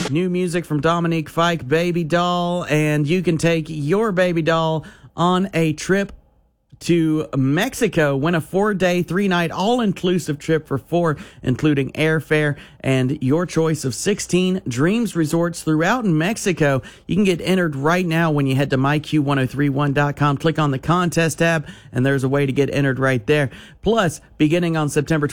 new music from Dominique Fike, Baby Doll, and you can take your baby doll on a trip to Mexico. Win a 4-day, 3-night, all-inclusive trip for 4, including airfare and your choice of 16 Dreams resorts throughout Mexico. You can get entered right now when you head to myq1031.com. Click on the contest tab, and there's a way to get entered right there. Plus, beginning on September